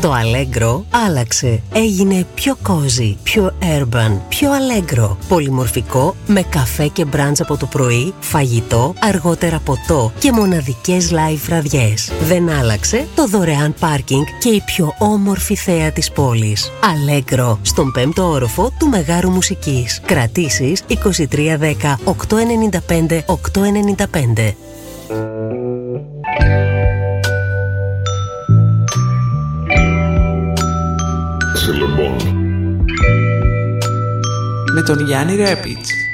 Το Allegro άλλαξε. Έγινε πιο cozy, πιο urban, πιο Allegro. Πολυμορφικό, με καφέ και μπραντς από το πρωί, φαγητό, αργότερα ποτό και μοναδικές live βραδιές. Δεν άλλαξε το δωρεάν πάρκινγκ και η πιο όμορφη θέα της πόλης. Allegro, στον 5ο όροφο του Μεγάρου Μουσικής. Κρατήσεις 2310 895 895. Με τον Γιάννη Ρέπιτς.